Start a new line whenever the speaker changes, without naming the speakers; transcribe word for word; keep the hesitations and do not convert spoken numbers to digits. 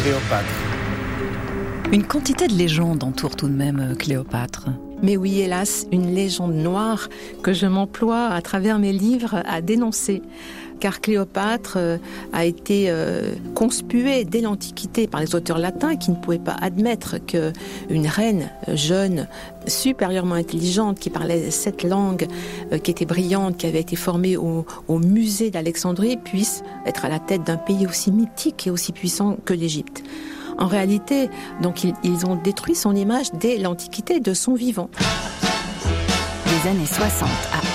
Cléopâtre.
Une quantité de légendes entoure tout de même Cléopâtre.
Mais oui, hélas, une légende noire que je m'emploie à travers mes livres à dénoncer. Car Cléopâtre euh, a été euh, conspuée dès l'Antiquité par les auteurs latins qui ne pouvaient pas admettre qu'une reine jeune, supérieurement intelligente, qui parlait sept langues, euh, qui était brillante, qui avait été formée au, au musée d'Alexandrie, puisse être à la tête d'un pays aussi mythique et aussi puissant que l'Égypte. En réalité, donc ils, ils ont détruit son image dès l'Antiquité, de son vivant.
Des années soixante à